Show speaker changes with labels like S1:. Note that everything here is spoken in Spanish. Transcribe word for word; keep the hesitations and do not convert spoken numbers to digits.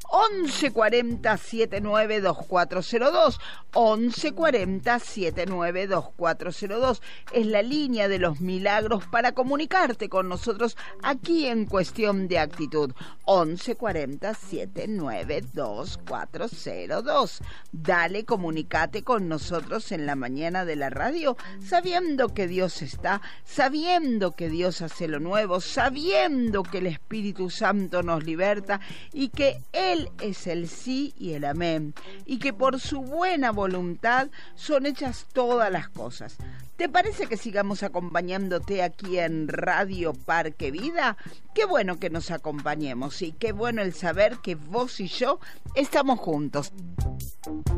S1: once cuarenta setenta y nueve veinticuatro cero dos, once cuarenta setenta y nueve veinticuatro cero dos es la línea de los milagros para comunicarte con nosotros aquí en Cuestión de Actitud. once cuarenta setenta y nueve veinticuatro cero dos. Dale, comunicate con nosotros en la mañana de la radio, sabiendo que Dios está, sabiendo que Dios hace lo nuevo, sabiendo que el Espíritu Santo nos liberta y que Él es el sí y el amén, y que por su buena voluntad son hechas todas las cosas. ¿Te parece que sigamos acompañándote aquí en Radio Parque Vida? Qué bueno que nos acompañemos y qué bueno el saber que vos y yo estamos juntos.